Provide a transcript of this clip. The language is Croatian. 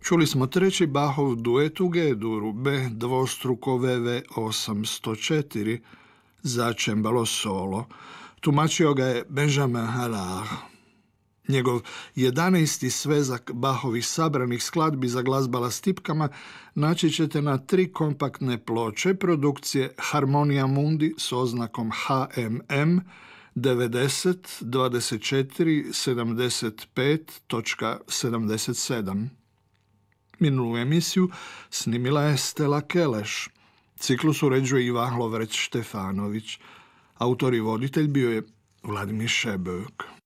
Čuli smo treći Bachov duet u G-duru, B dvostruko VV 804 za čembalo solo. Tumačio ga je Benjamin Haller. Njegov 11. svezak Bachovih sabranih skladbi za glazbala s tipkama naći ćete na 3 kompaktne ploče produkcije Harmonia Mundi s oznakom HMM 90 24 75.77. Minulu emisiju snimila je Stella Keleš. Ciklus uređuje Ivan Lovreć Štefanović. Autor i voditelj bio je Vladimir Šebek.